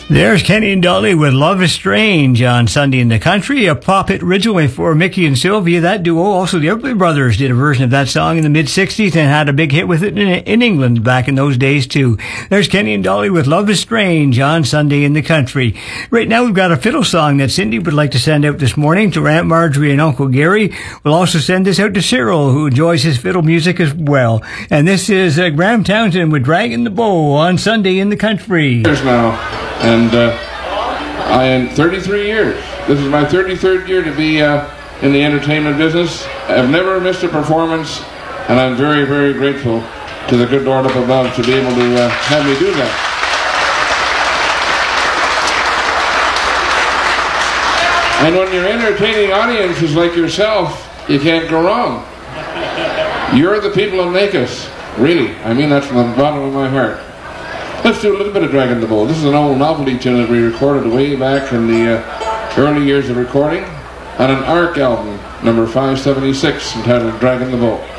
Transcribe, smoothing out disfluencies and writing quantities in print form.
There's Kenny and Dolly with Love is Strange on Sunday in the Country, a pop hit originally for Mickey and Sylvia. That duo, also the Everly Brothers, did a version of that song in the mid-'60s and had a big hit with it in England back in those days too. There's Kenny and Dolly with Love is Strange on Sunday in the Country. Right now we've got a fiddle song that Cindy would like to send out this morning to Aunt Marjorie and Uncle Gary. We'll also send this out to Cyril, who enjoys his fiddle music as well. And this is Graham Townsend with Dragging the Bow on Sunday in the Country. Years now. And I am 33 years. This is my 33rd year to be in the entertainment business. I've never missed a performance, and I'm very, very grateful to the good Lord up above to be able to have me do that. And when you're entertaining audiences like yourself, you can't go wrong. You're the people that make us, really. I mean that from the bottom of my heart. Let's do a little bit of Dragging the Bow. This is an old novelty tune that we recorded way back in the early years of recording on an ARC album, number 576, entitled Dragging the Bow.